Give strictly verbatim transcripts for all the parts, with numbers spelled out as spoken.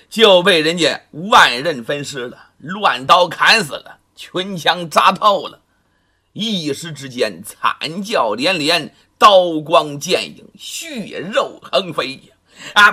就被人家万刃分尸了，乱刀砍死了，群枪扎透了。一时之间惨叫连连，刀光剑影，血肉横飞呀！啊！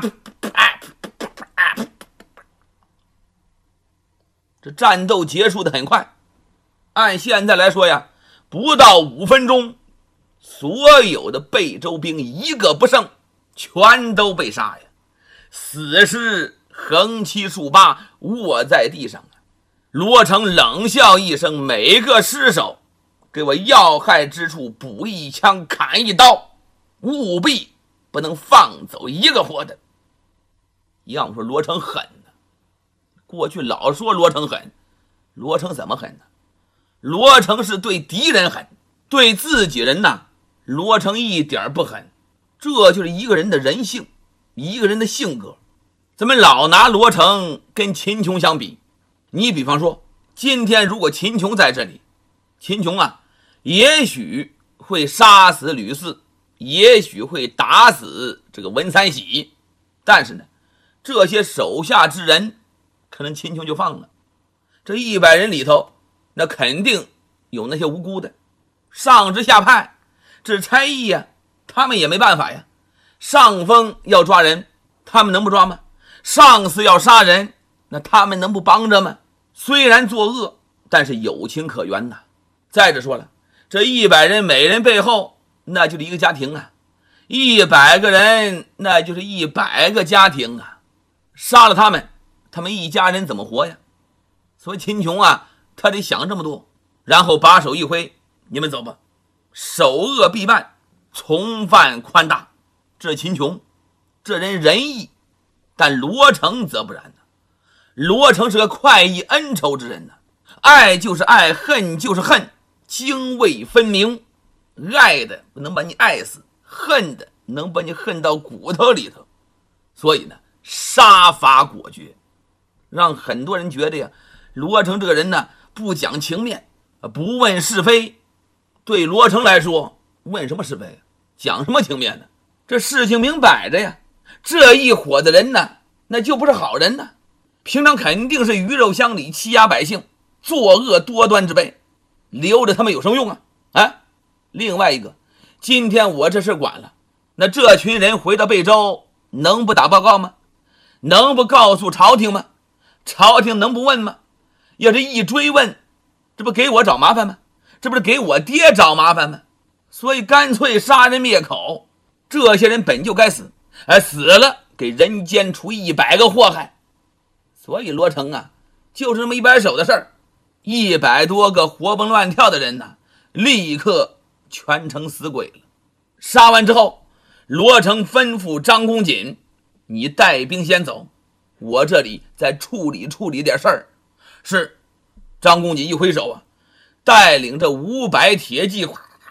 这战斗结束的很快，按现在来说呀，不到五分钟，所有的贝州兵一个不剩，全都被杀呀！死尸横七竖八卧在地上啊！罗成冷笑一声，每个尸首给我要害之处补一枪，砍一刀，务必不能放走一个活的。要说罗成狠呢，过去老说罗成狠，罗成怎么狠呢？罗成是对敌人狠，对自己人呐，罗成一点不狠。这就是一个人的人性，一个人的性格。咱们老拿罗成跟秦琼相比，你比方说今天如果秦琼在这里，秦琼啊也许会杀死吕四，也许会打死这个文三喜，但是呢这些手下之人可能秦琼就放了。这一百人里头那肯定有那些无辜的，上至下派这差役呀，他们也没办法呀。上峰要抓人，他们能不抓吗？上司要杀人，那他们能不帮着吗？虽然作恶，但是有情可原呐。再者说了，这一百人每人背后那就是一个家庭啊，一百个人那就是一百个家庭啊，杀了他们，他们一家人怎么活呀？所以秦琼啊，他得想这么多，然后把手一挥，你们走吧，首恶必办，从犯宽大。这秦琼这人仁义，但罗成则不然呢。罗成是个快意恩仇之人呢，爱就是爱，恨就是恨，泾渭分明。爱的能把你爱死，恨的能把你恨到骨头里头。所以呢，杀伐果决，让很多人觉得呀，罗成这个人呢不讲情面，不问是非。对罗成来说，问什么是非，讲什么情面呢？这事情明摆着呀，这一伙的人呢，那就不是好人呢。平常肯定是鱼肉乡里，欺压百姓，作恶多端之辈，留着他们有什么用啊？啊！另外一个，今天我这事管了，那这群人回到贝州，能不打报告吗？能不告诉朝廷吗？朝廷能不问吗？要是一追问，这不给我找麻烦吗？这不是给我爹找麻烦吗？所以干脆杀人灭口。这些人本就该死，哎，死了给人间出一百个祸害。所以罗成啊，就是这么一摆手的事儿，一百多个活蹦乱跳的人呢，立刻全成死鬼了。杀完之后，罗成吩咐张公瑾，你带兵先走，我这里再处理处理点事儿。是。张公瑾一挥手啊，带领着五百铁骑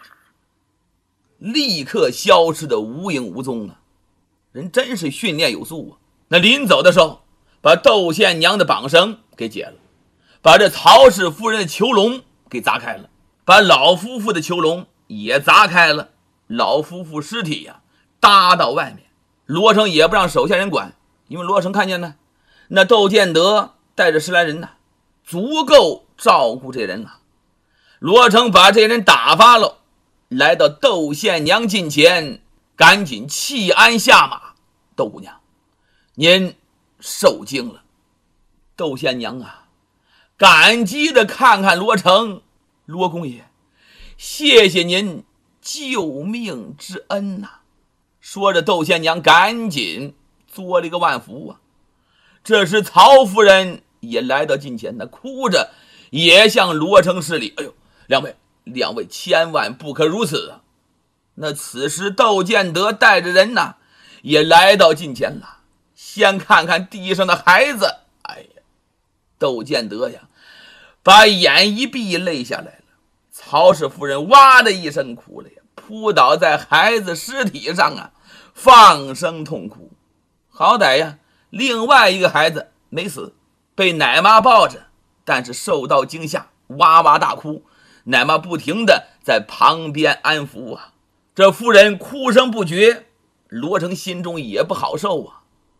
立刻消失的无影无踪啊！人真是训练有素啊！那临走的时候，把窦宪娘的绑绳给解了，把这曹氏夫人的囚笼给砸开了，把老夫妇的囚笼也砸开了，老夫妇尸体呀、啊、搭到外面。罗成也不让手下人管，因为罗成看见呢，那窦建德带着十来人呢，足够照顾这人了。罗成把这人打发了，来到窦宪娘近前，赶紧弃鞍下马。窦姑娘，您受惊了。窦宪娘啊，感激地看看罗成，罗公爷，谢谢您救命之恩呐、啊。说着，窦宪娘赶紧作了一个万福啊。这时曹夫人也来到近前，她哭着也向罗成施礼。哎呦，两位两位千万不可如此啊！那此时窦建德带着人呐，也来到近前了，先看看地上的孩子。哎呀，窦建德呀，把眼一闭，泪下来了。曹氏夫人哇的一声哭了呀，扑倒在孩子尸体上啊，放声痛哭。好歹呀，另外一个孩子没死，被奶妈抱着，但是受到惊吓，哇哇大哭。奶妈不停的在旁边安抚啊，这夫人哭声不绝，罗成心中也不好受啊。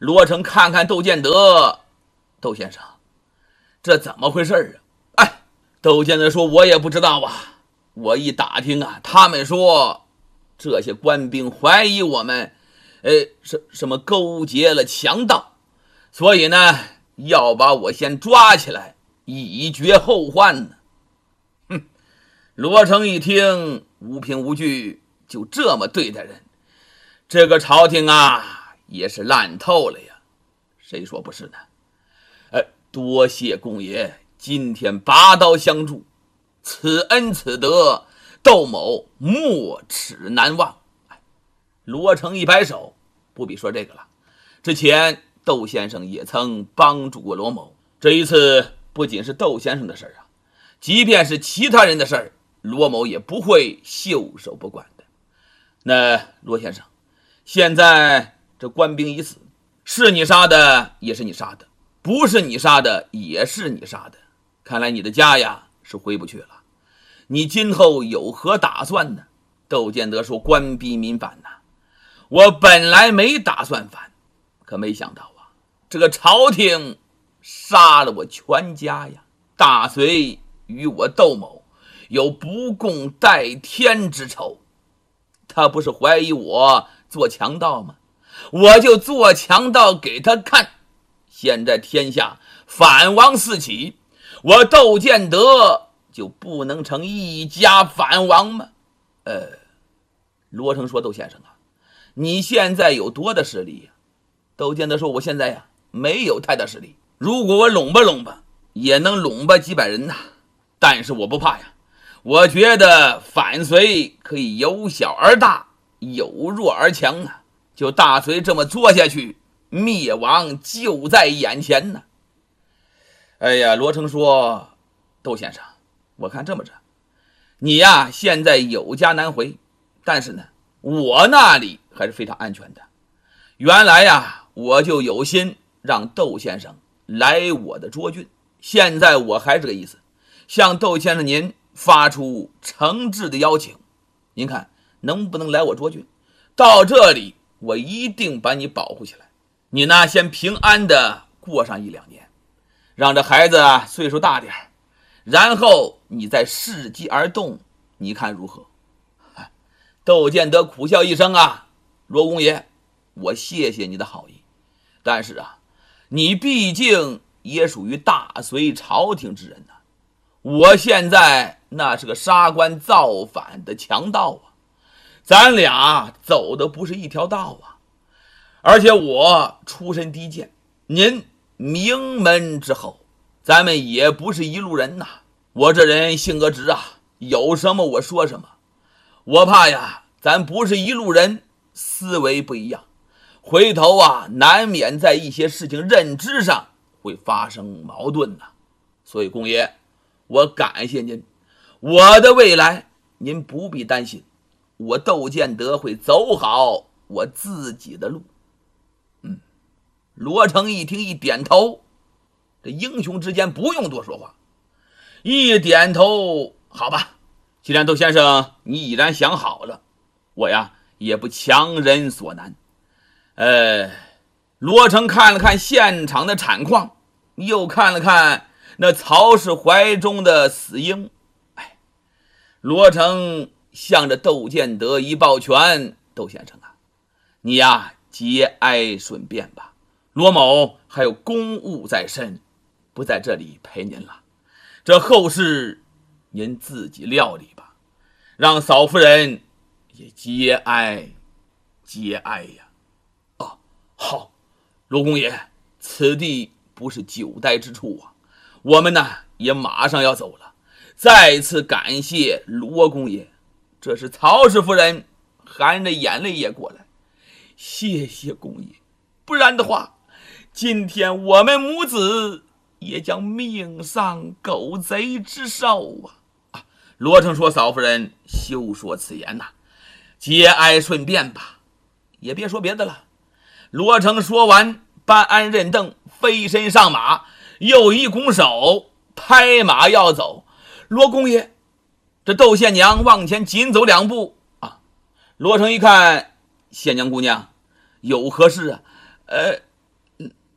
罗成看看窦建德，窦先生，这怎么回事啊？哎，窦建德说，我也不知道啊。我一打听啊，他们说这些官兵怀疑我们，呃，什什么勾结了强盗，所以呢，要把我先抓起来，以绝后患呢。哼，罗成一听，无凭无据，就这么对待人，这个朝廷啊，也是烂透了呀。谁说不是呢？呃，多谢公爷今天拔刀相助，此恩此德，窦某没齿难忘。罗成一摆手，不必说这个了。之前窦先生也曾帮助过罗某，这一次不仅是窦先生的事啊，即便是其他人的事儿，罗某也不会袖手不管的。那罗先生，现在这官兵已死，是你杀的也是你杀的，不是你杀的也是你杀的，看来你的家呀是回不去了。你今后有何打算呢？窦建德说，官逼民反呐、啊。我本来没打算反，可没想到啊，这个朝廷杀了我全家呀。大隋与我窦某有不共戴天之仇，他不是怀疑我做强盗吗？我就做强盗给他看。现在天下反王四起，我窦建德就不能成一家反王吗？呃，罗成说，窦先生啊，你现在有多大实力呀？窦建德说，我现在呀没有太大实力，如果我拢吧拢吧，也能拢吧几百人呐。但是我不怕呀，我觉得反隋可以由小而大，由弱而强啊。就大隋这么做下去，灭亡就在眼前呢。哎呀，罗成说，窦先生，我看这么着，你呀现在有家难回，但是呢，我那里还是非常安全的。原来呀，我就有心让窦先生来我的涿郡，现在我还是这个意思，向窦先生您发出诚挚的邀请，您看能不能来我涿郡？到这里我一定把你保护起来，你呢先平安的过上一两年，让这孩子啊岁数大点，然后你再伺机而动，你看如何？窦建德苦笑一声啊，罗公爷，我谢谢你的好意，但是啊，你毕竟也属于大隋朝廷之人呐、啊，我现在那是个杀官造反的强盗啊，咱俩走的不是一条道啊。而且我出身低贱，您名门之后，咱们也不是一路人呐、啊。我这人性格直啊，有什么我说什么。我怕呀，咱不是一路人，思维不一样，回头啊，难免在一些事情认知上会发生矛盾呐、啊。所以公爷，我感谢您，我的未来您不必担心，我窦建德会走好我自己的路。嗯，罗成一听一点头，这英雄之间不用多说话，一点头，好吧，既然窦先生你已然想好了，我呀也不强人所难。呃，罗成看了看现场的惨况，又看了看那曹氏怀中的死婴，哎，罗成向着窦建德一抱拳，窦先生啊，你呀节哀顺变吧，罗某还有公务在身，不在这里陪您了，这后事您自己料理吧，让嫂夫人也节哀节哀呀。哦，好，罗公爷，此地不是久待之处啊，我们呢也马上要走了，再次感谢罗公爷。这是曹氏夫人含着眼泪也过来，谢谢公爷，不然的话，今天我们母子也将命丧狗贼之手啊！啊，罗成说：“嫂夫人休说此言呐、啊，节哀顺变吧，也别说别的了。”罗成说完，搬鞍认镫，飞身上马，又一拱手，拍马要走。罗公爷，这窦县娘往前紧走两步啊！罗成一看，县娘姑娘有何事啊？呃，